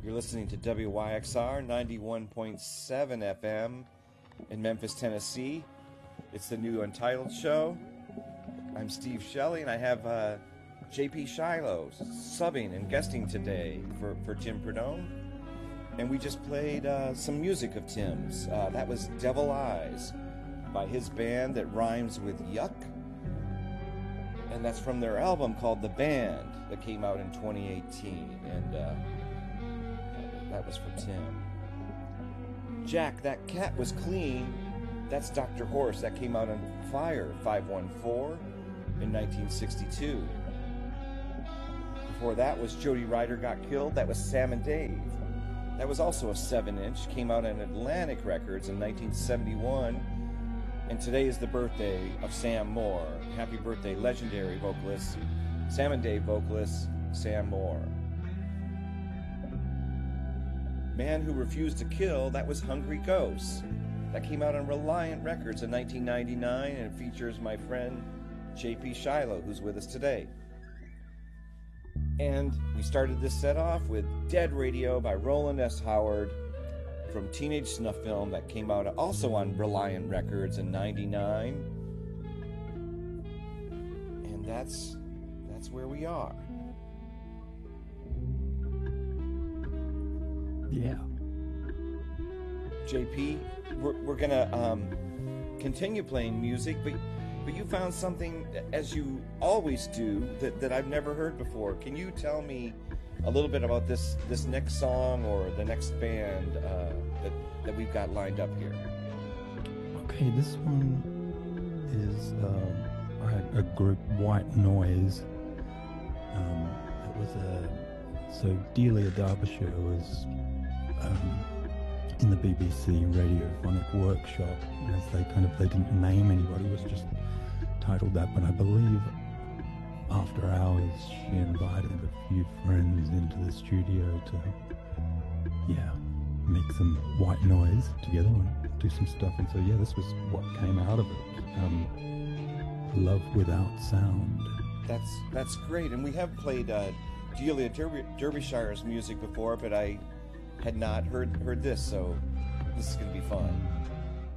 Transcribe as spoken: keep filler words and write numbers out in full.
You're listening to W Y X R ninety-one point seven F M in Memphis, Tennessee. It's the new Untitled Show. I'm Steve Shelley, and I have uh, J P Shiloh subbing and guesting today for, for Tim Perdone. And we just played uh, some music of Tim's. Uh, that was Devil Eyes by his band that rhymes with yuck. And that's from their album called The Band that came out in twenty eighteen. And uh, that was for Tim. Jack, That Cat Was Clean. That's Doctor Horse. That came out on Fire five one four in nineteen sixty-two. Before that was Jody Ryder Got Killed. That was Sam and Dave. That was also a seven inch. Came out on Atlantic Records in nineteen seventy-one. And today is the birthday of Sam Moore. Happy birthday, legendary vocalist, Sam and Dave vocalist, Sam Moore. Man Who Refused to Kill, that was Hungry Ghosts. That came out on Reliant Records in nineteen ninety-nine, and it features my friend J P Shiloh, who's with us today. And we started this set off with Dead Radio by Roland S. Howard from Teenage Snuff Film, that came out also on Reliant Records in ninety-nine. And that's that's where we are. Yeah. J P, we're, we're gonna um, continue playing music, but but you found something, as you always do, that, that I've never heard before. Can you tell me a little bit about this this next song or the next band uh, that that we've got lined up here? Okay, this one is um, a, a group, White Noise. Um, it was a so Delia Derbyshire was um, in the B B C radiophonic workshop. As they kind of they didn't name anybody, it was just titled that. But I believe after hours she invited a few friends into the studio to yeah make some white noise together and do some stuff. And so yeah, this was what came out of it. Um, Love Without Sound. That's that's great, and we have played uh, Delia Derby, Derbyshire's music before, but I had not heard heard this, so this is going to be fun.